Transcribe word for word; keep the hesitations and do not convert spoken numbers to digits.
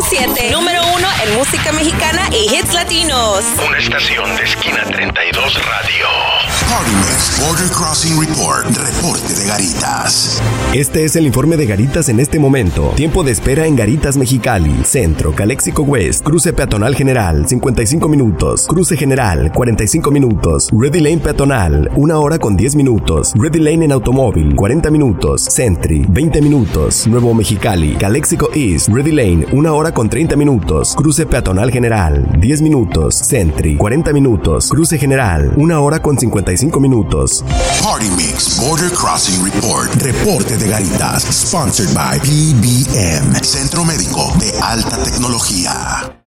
siete. Número uno en música mexicana y hits latinos. Una estación de Esquina treinta y dos Radio. Party Mix Border Crossing Report. Reporte de Garitas. Este es el informe de Garitas en este momento. Tiempo de espera en Garitas Mexicali. Centro, Calexico West. Cruce peatonal general, cincuenta y cinco minutos. Cruce general, cuarenta y cinco minutos. Ready Lane peatonal, una hora con diez minutos. Ready Lane en automóvil, cuarenta minutos. Sentry, veinte minutos. Nuevo Mexicali, Calexico East. Ready Lane, una hora con treinta minutos. Cruce peatonal general, diez minutos. Sentry, cuarenta minutos. Cruce general, una hora con cincuenta y cinco minutos. Party Mix Border Crossing Report. Reporte de Garitas. Sponsored by P B M. Centro Médico de Alta Tecnología.